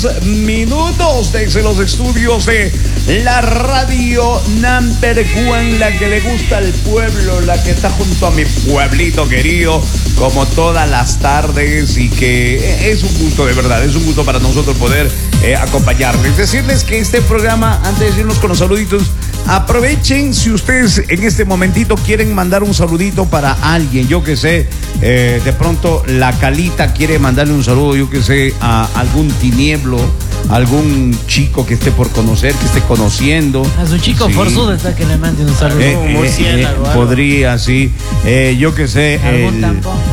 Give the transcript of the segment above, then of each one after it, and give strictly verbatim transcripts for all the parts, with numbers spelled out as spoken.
Minutos desde los estudios de la radio Number One, la que le gusta al pueblo, la que está junto a mi pueblito querido, como todas las tardes, y que es un gusto, de verdad, es un gusto para nosotros poder eh, acompañarles. Decirles que este programa, antes de irnos con los saluditos, aprovechen si ustedes en este momentito quieren mandar un saludito para alguien, yo que sé, eh, de pronto la Calita quiere mandarle un saludo, yo que sé, a algún tinieblo, algún chico que esté por conocer, que esté conociendo. A su chico sí. Forzudo está que le mande un saludo. Eh, eh, eh, podría, sí. Eh, yo que sé, el,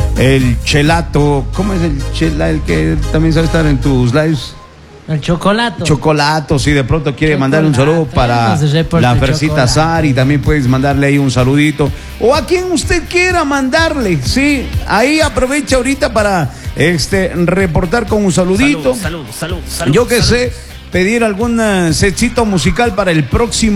el Chelato, ¿cómo es el Chela? El que también sabe estar en tus lives. El Chocolato. Chocolato, si de pronto quiere Chocolato. mandarle un saludo para la Fresita Sari, también puedes mandarle ahí un saludito. O a quien usted quiera mandarle, sí. Ahí aprovecha ahorita para este reportar con un saludito. Salud, salud, salud, salud. Yo que salud. sé, pedir algún uh, setcito musical para el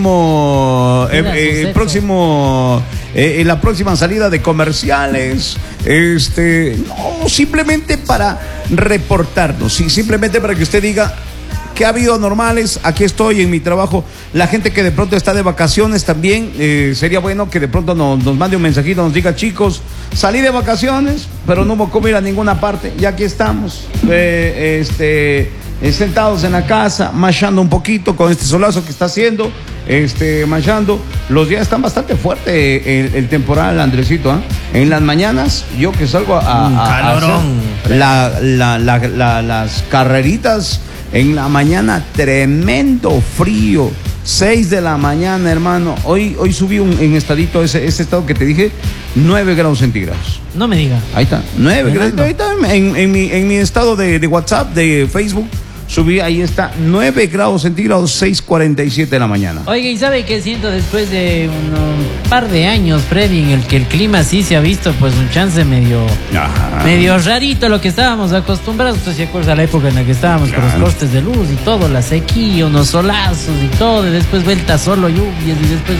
próximo, eh, eh, el próximo, eh, en la próxima salida de comerciales. Este, no, simplemente para reportarnos, sí, simplemente para que usted diga que ha habido normales, aquí estoy en mi trabajo. La gente que de pronto está de vacaciones también, eh, sería bueno que de pronto nos, nos mande un mensajito, nos diga: chicos, salí de vacaciones, pero no me puedo ir a ninguna parte, y aquí estamos, eh, este, eh, sentados en la casa, machando un poquito con este solazo que está haciendo, este, machando. Los días están bastante fuertes, el, el temporal, Andresito, ¿eh? En las mañanas, yo que salgo a, a, a hacer la, la, la, la, las carreritas. En la mañana, tremendo frío. seis de la mañana, hermano. Hoy, hoy subí un, en estadito, ese, ese estado que te dije, nueve grados centígrados. No me diga. Ahí está, nueve grados. Ahí está, en, en, mi, en mi estado de, de WhatsApp, de Facebook, subí, ahí está, nueve grados centígrados, seis cuarenta y siete de la mañana. Oiga, ¿y sabe qué siento después de un par de años, Freddy, en el que el clima sí se ha visto, pues, un chance medio, Ajá. medio rarito, lo que estábamos acostumbrados? Usted se acuerda la época en la que estábamos claro. con los cortes de luz y todo, la sequía, unos solazos y todo, y después vuelta solo, lluvias, y después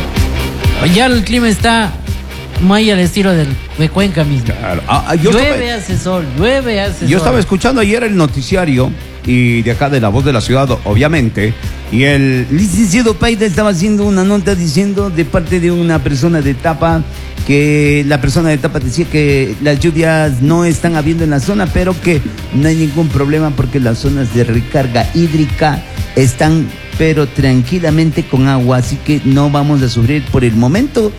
otro. Ya el clima está muy al estilo del, de Cuenca mismo. Claro. Ah, yo llueve, estaba, hace sol, llueve, hace yo sol. Yo estaba escuchando ayer el noticiario, y de acá de La Voz de la Ciudad, obviamente, y el licenciado Paida estaba haciendo una nota diciendo de parte de una persona de Tapa, que la persona de Tapa decía que las lluvias no están habiendo en la zona, pero que no hay ningún problema porque las zonas de recarga hídrica están pero tranquilamente con agua, así que no vamos a sufrir por el momento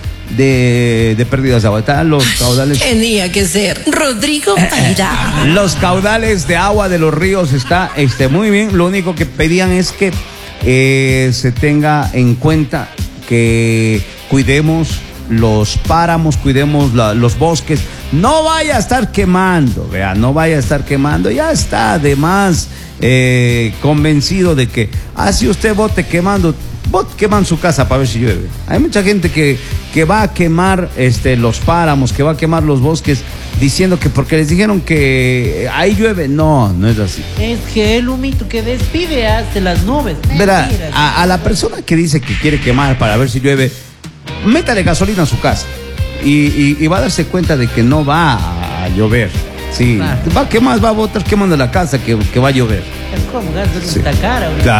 de, de pérdidas de agua. Están los caudales. Tenía que ser Rodrigo Paida. Los caudales de agua de los ríos está este, muy bien. Lo único que pedían es que eh, se tenga en cuenta que cuidemos los páramos, cuidemos la, los bosques. No vaya a estar quemando, vea, no vaya a estar quemando. Ya está además eh, convencido de que así usted vote quemando, vote queman su casa para ver si llueve. Hay mucha gente que, que va a quemar este, los páramos, que va a quemar los bosques, diciendo que porque les dijeron que ahí llueve. No, no es así. Es que el humito que despide hace las nubes. Verá, a, a la persona que dice que quiere quemar para ver si llueve, métale gasolina a su casa y, y, y va a darse cuenta de que no va a llover. Sí, claro. Va, ¿qué más va a botar quemando la casa que, que va a llover? Es como gas de sí. cara.